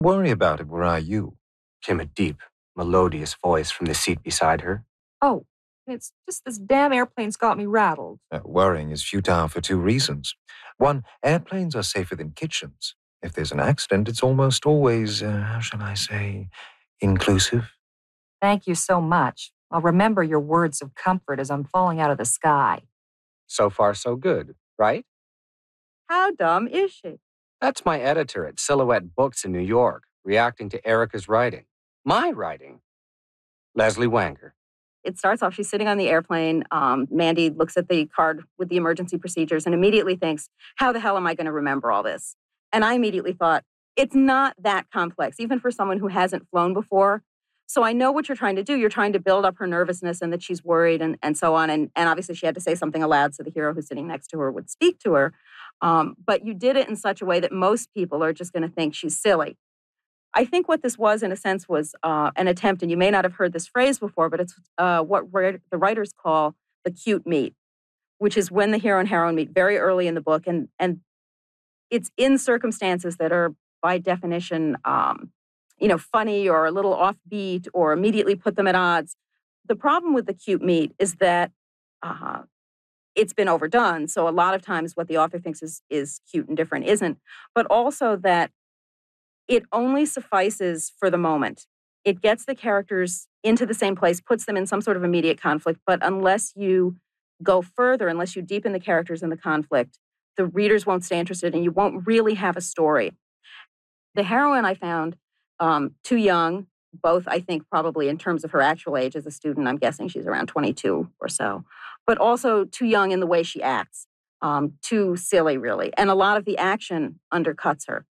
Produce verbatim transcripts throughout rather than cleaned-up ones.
Worry about it were I you, came a deep, melodious voice from the seat beside her. Oh, it's just this damn airplane's got me rattled. Uh, worrying is futile for two reasons. One, airplanes are safer than kitchens. If there's an accident, it's almost always, uh, how shall I say, inclusive. Thank you so much. I'll remember your words of comfort as I'm falling out of the sky. So far, so good, right? How dumb is she? That's my editor at Silhouette Books in New York, reacting to Erica's writing. My writing. Leslie Wanger. It starts off, she's sitting on the airplane. Um, Mandy looks at the card with the emergency procedures and immediately thinks, how the hell am I going to remember all this? And I immediately thought, it's not that complex, even for someone who hasn't flown before. So I know what you're trying to do. You're trying to build up her nervousness and that she's worried and, and so on. And, and obviously she had to say something aloud so the hero who's sitting next to her would speak to her. Um, but you did it in such a way that most people are just going to think she's silly. I think what this was, in a sense, was uh, an attempt, and you may not have heard this phrase before, but it's uh, what the writers call the cute meet, which is when the hero and heroine meet very early in the book, and and it's in circumstances that are, by definition, um, you know, funny or a little offbeat or immediately put them at odds. The problem with the cute meet is that uh, it's been overdone, so a lot of times what the author thinks is is cute and different isn't, but also that it only suffices for the moment. It gets the characters into the same place, puts them in some sort of immediate conflict, but unless you go further, unless you deepen the characters in the conflict, the readers won't stay interested and you won't really have a story. The heroine I found um, too young, both I think probably in terms of her actual age as a student, I'm guessing she's around twenty-two or so, but also too young in the way she acts, um, too silly really. And a lot of the action undercuts her.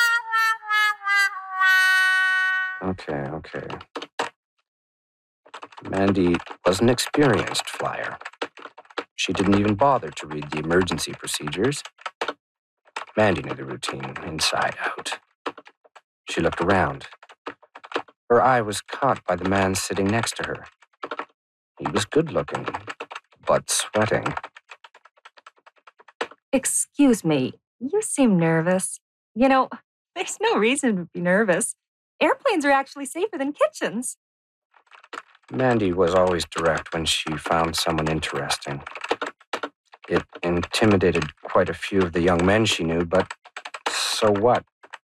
Okay, okay. Mandy was an experienced flyer. She didn't even bother to read the emergency procedures. Mandy knew the routine inside out. She looked around. Her eye was caught by the man sitting next to her. He was good-looking, but sweating. Excuse me, you seem nervous. You know, there's no reason to be nervous. Airplanes are actually safer than kitchens. Mandy was always direct when she found someone interesting. It intimidated quite a few of the young men she knew, but so what?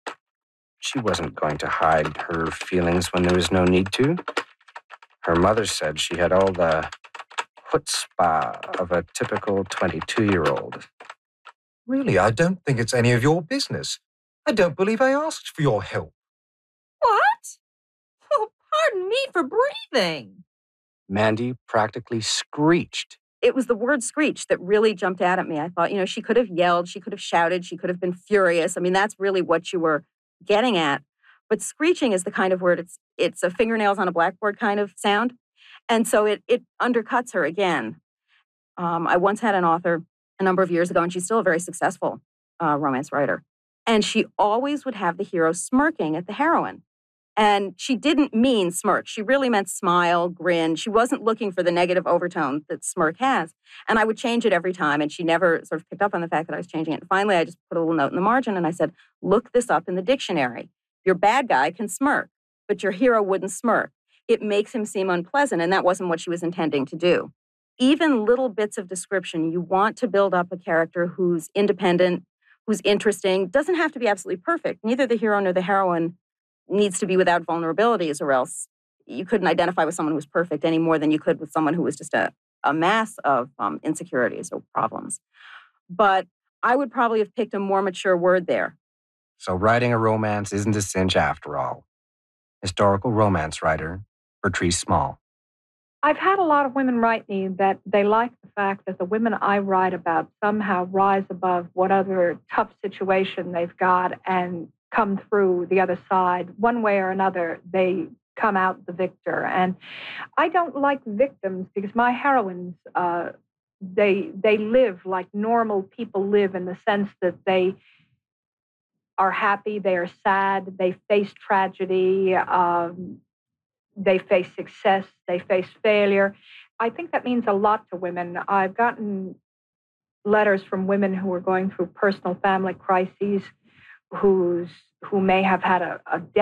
She wasn't going to hide her feelings when there was no need to. Her mother said she had all the chutzpah of a typical twenty-two-year-old. Really, I don't think it's any of your business. I don't believe I asked for your help. What? Oh, pardon me for breathing. Mandy practically screeched. It was the word screech that really jumped out at me. I thought, you know, she could have yelled, she could have shouted, she could have been furious. I mean, that's really what you were getting at. But screeching is the kind of word, it's it's a fingernails on a blackboard kind of sound. And so it it undercuts her again. Um, I once had an author a number of years ago, and she's still a very successful uh, romance writer. And she always would have the hero smirking at the heroine. And she didn't mean smirk. She really meant smile, grin. She wasn't looking for the negative overtone that smirk has. And I would change it every time, and she never sort of picked up on the fact that I was changing it. And finally, I just put a little note in the margin, and I said, look this up in the dictionary. Your bad guy can smirk, but your hero wouldn't smirk. It makes him seem unpleasant, and that wasn't what she was intending to do. Even little bits of description, you want to build up a character who's independent, who's interesting, doesn't have to be absolutely perfect. Neither the hero nor the heroine needs to be without vulnerabilities, or else you couldn't identify with someone who was perfect any more than you could with someone who was just a, a mass of um, insecurities or problems. But I would probably have picked a more mature word there. So writing a romance isn't a cinch after all. Historical romance writer, Bertrice Small. I've had a lot of women write me that they like the fact that the women I write about somehow rise above what other tough situation they've got and come through the other side. One way or another, they come out the victor. And I don't like victims because my heroines, uh, they they live like normal people live, in the sense that they are happy, they are sad, they face tragedy, um, they face success, they face failure. I think that means a lot to women. I've gotten letters from women who are going through personal family crises, who's who may have had a, a